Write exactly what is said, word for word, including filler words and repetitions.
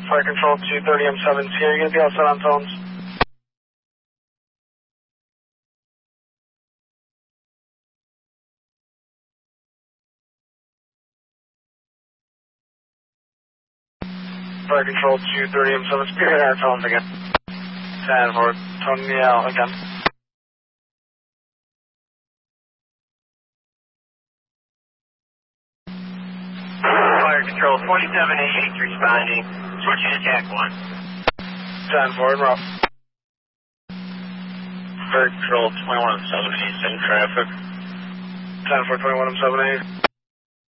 Fire Control two thirty M seven T, are you going to be outside on phones? Fire Control two thirty M seven, spearhead our phones again. Sanford, tone me out again. Fire Control twenty-seven eighty-eight responding. Switching to Tac one. Sanford, rough. Fire Control twenty-one seventy-eight in traffic. Sanford twenty-one M seven eight.